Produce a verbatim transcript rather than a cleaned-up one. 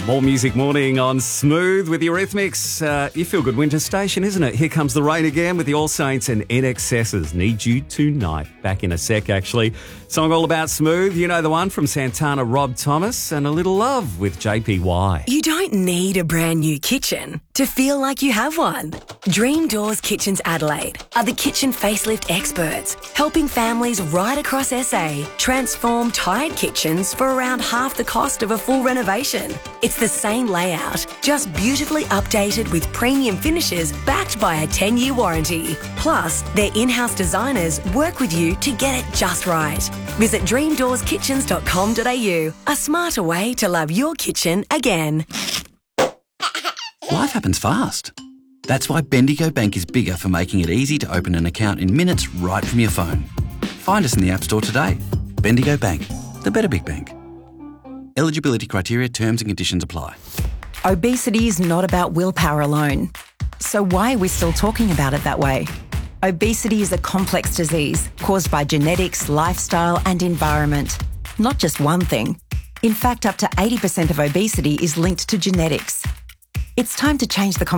More Music Morning on Smooth with the Eurythmics. Uh, you feel good winter station, isn't it? Here comes the rain again with the All Saints and N X S's. Need You Tonight. Back in a sec, actually. Song all about Smooth. You know the one from Santana, Rob Thomas, and A Little Love with J P Y. You don't need a brand new kitchen to feel like you have one. Dream Doors Kitchens Adelaide are the kitchen facelift experts, helping families right across S A transform tired kitchens for around half the cost of a full renovation. It's the same layout, just beautifully updated with premium finishes backed by a ten-year warranty. Plus, their in-house designers work with you to get it just right. Visit dream doors kitchens dot com dot a u, a smarter way to love your kitchen again. Life happens fast. That's why Bendigo Bank is bigger for making it easy to open an account in minutes right from your phone. Find us in the App Store today. Bendigo Bank, the better big bank. Eligibility criteria, terms and conditions apply. Obesity is not about willpower alone. So why are we still talking about it that way? Obesity is a complex disease caused by genetics, lifestyle and environment. Not just one thing. In fact, up to eighty percent of obesity is linked to genetics. It's time to change the conversation.